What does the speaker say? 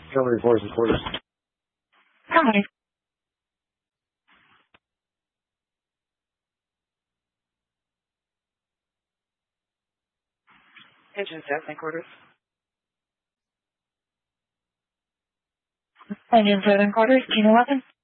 Cavalry forces quarters. Cavalry. Engine staffing quarters. Engine 7 quarters, Kilo 11.